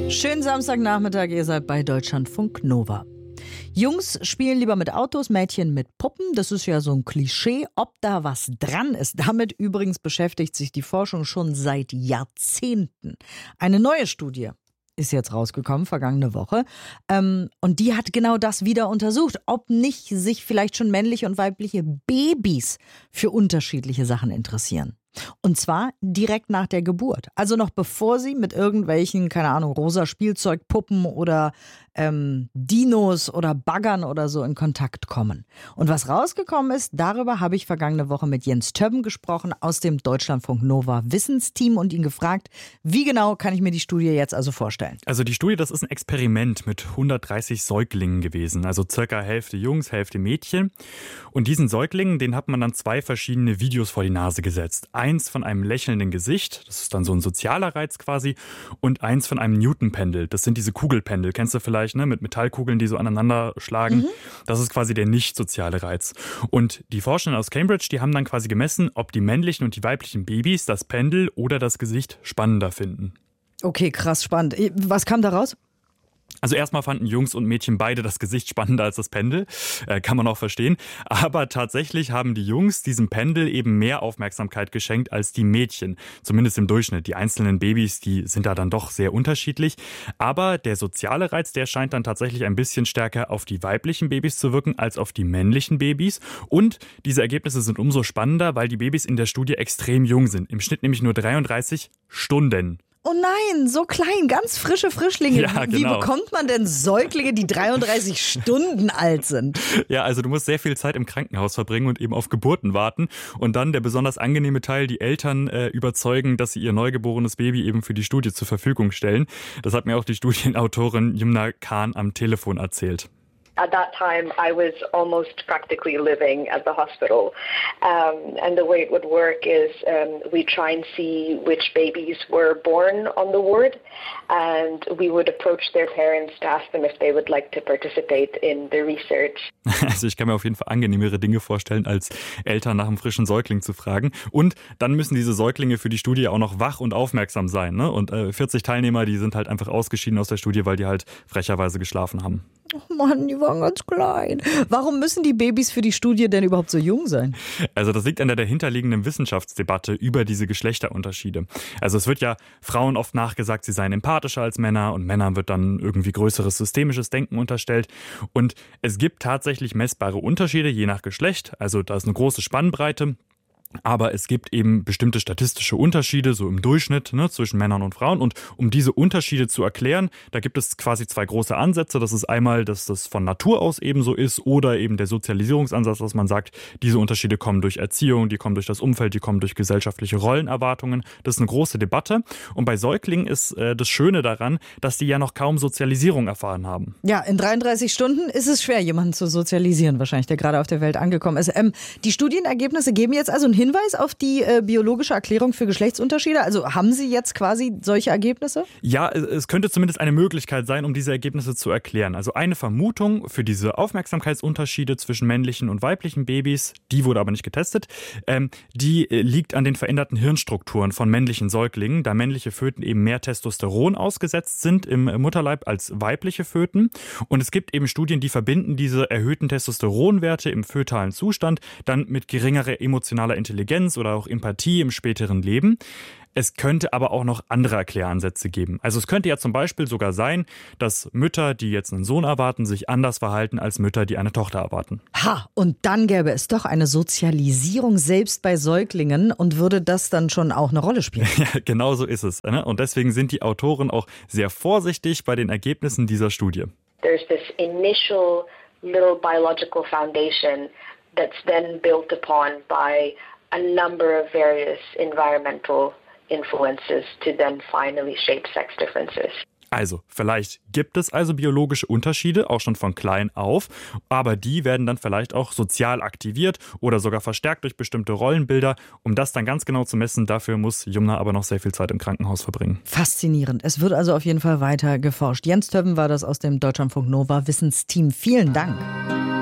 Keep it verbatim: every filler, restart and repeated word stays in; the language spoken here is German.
Schönen Samstagnachmittag, ihr seid bei Deutschlandfunk Nova. Jungs spielen lieber mit Autos, Mädchen mit Puppen. Das ist ja so ein Klischee. Ob da was dran ist, damit übrigens beschäftigt sich die Forschung schon seit Jahrzehnten. Eine neue Studie ist jetzt rausgekommen, vergangene Woche. Ähm, und die hat genau das wieder untersucht, ob nicht sich vielleicht schon männliche und weibliche Babys für unterschiedliche Sachen interessieren. Und zwar direkt nach der Geburt. Also noch bevor sie mit irgendwelchen, keine Ahnung, rosa Spielzeugpuppen oder ähm, Dinos oder Baggern oder so in Kontakt kommen. Und was rausgekommen ist, darüber habe ich vergangene Woche mit Jens Többen gesprochen aus dem Deutschlandfunk Nova Wissensteam und ihn gefragt, wie genau kann ich mir die Studie jetzt also vorstellen? Also die Studie, das ist ein Experiment mit hundertdreißig Säuglingen gewesen. Also circa Hälfte Jungs, Hälfte Mädchen. Und diesen Säuglingen, denen hat man dann zwei verschiedene Videos vor die Nase gesetzt. Eins von einem lächelnden Gesicht, das ist dann so ein sozialer Reiz quasi, und eins von einem Newton-Pendel. Das sind diese Kugelpendel, kennst du vielleicht, ne, mit Metallkugeln, die so aneinander schlagen. Mhm. Das ist quasi der nicht soziale Reiz. Und die Forschenden aus Cambridge, die haben dann quasi gemessen, ob die männlichen und die weiblichen Babys das Pendel oder das Gesicht spannender finden. Okay, krass spannend. Was kam da raus? Also erstmal fanden Jungs und Mädchen beide das Gesicht spannender als das Pendel, äh, kann man auch verstehen. Aber tatsächlich haben die Jungs diesem Pendel eben mehr Aufmerksamkeit geschenkt als die Mädchen, zumindest im Durchschnitt. Die einzelnen Babys, die sind da dann doch sehr unterschiedlich. Aber der soziale Reiz, der scheint dann tatsächlich ein bisschen stärker auf die weiblichen Babys zu wirken als auf die männlichen Babys. Und diese Ergebnisse sind umso spannender, weil die Babys in der Studie extrem jung sind. Im Schnitt nämlich nur dreiunddreißig Stunden. Oh nein, so klein, ganz frische Frischlinge. Ja, genau. Wie bekommt man denn Säuglinge, die dreiunddreißig Stunden alt sind? Ja, also du musst sehr viel Zeit im Krankenhaus verbringen und eben auf Geburten warten. Und dann der besonders angenehme Teil, die Eltern äh, überzeugen, dass sie ihr neugeborenes Baby eben für die Studie zur Verfügung stellen. Das hat mir auch die Studienautorin Yumna Khan am Telefon erzählt. At that time, I was almost practically living at the hospital. Um, and the way it would work is um, we try and see which babies were born on the ward. And we would approach their parents to ask them if they would like to participate in the research. Also ich kann mir auf jeden Fall angenehmere Dinge vorstellen, als Eltern nach einem frischen Säugling zu fragen. Und dann müssen diese Säuglinge für die Studie auch noch wach und aufmerksam sein. Ne? Und äh, vierzig Teilnehmer, die sind halt einfach ausgeschieden aus der Studie, weil die halt frecherweise geschlafen haben. Oh Mann, die waren ganz klein. Warum müssen die Babys für die Studie denn überhaupt so jung sein? Also das liegt an der dahinterliegenden Wissenschaftsdebatte über diese Geschlechterunterschiede. Also es wird ja Frauen oft nachgesagt, sie seien empathischer als Männer und Männern wird dann irgendwie größeres systemisches Denken unterstellt. Und es gibt tatsächlich messbare Unterschiede je nach Geschlecht. Also da ist eine große Spannbreite. Aber es gibt eben bestimmte statistische Unterschiede, so im Durchschnitt, ne, zwischen Männern und Frauen. Und um diese Unterschiede zu erklären, da gibt es quasi zwei große Ansätze. Das ist einmal, dass das von Natur aus eben so ist oder eben der Sozialisierungsansatz, dass man sagt, diese Unterschiede kommen durch Erziehung, die kommen durch das Umfeld, die kommen durch gesellschaftliche Rollenerwartungen. Das ist eine große Debatte. Und bei Säuglingen ist äh, das Schöne daran, dass die ja noch kaum Sozialisierung erfahren haben. Ja, in dreiunddreißig Stunden ist es schwer, jemanden zu sozialisieren, wahrscheinlich, der gerade auf der Welt angekommen ist. Ähm, die Studienergebnisse geben jetzt also einen Hinweis auf die äh, biologische Erklärung für Geschlechtsunterschiede? Also haben Sie jetzt quasi solche Ergebnisse? Ja, es könnte zumindest eine Möglichkeit sein, um diese Ergebnisse zu erklären. Also eine Vermutung für diese Aufmerksamkeitsunterschiede zwischen männlichen und weiblichen Babys, die wurde aber nicht getestet, ähm, die äh, liegt an den veränderten Hirnstrukturen von männlichen Säuglingen, da männliche Föten eben mehr Testosteron ausgesetzt sind im Mutterleib als weibliche Föten. Und es gibt eben Studien, die verbinden diese erhöhten Testosteronwerte im fötalen Zustand dann mit geringerer emotionaler Intelligenz oder auch Empathie im späteren Leben. Es könnte aber auch noch andere Erkläransätze geben. Also es könnte ja zum Beispiel sogar sein, dass Mütter, die jetzt einen Sohn erwarten, sich anders verhalten als Mütter, die eine Tochter erwarten. Ha, und dann gäbe es doch eine Sozialisierung selbst bei Säuglingen und würde das dann schon auch eine Rolle spielen? Ja, genau so ist es. Und deswegen sind die Autoren auch sehr vorsichtig bei den Ergebnissen dieser Studie. There's this initial little biological foundation that's then built upon by a number of various environmental influences to then finally shape sex differences. Also, vielleicht gibt es also biologische Unterschiede, auch schon von klein auf, aber die werden dann vielleicht auch sozial aktiviert oder sogar verstärkt durch bestimmte Rollenbilder. Um das dann ganz genau zu messen, dafür muss Yumna aber noch sehr viel Zeit im Krankenhaus verbringen. Faszinierend. Es wird also auf jeden Fall weiter geforscht. Jens Többen war das aus dem Deutschlandfunk Nova Wissensteam. Vielen Dank.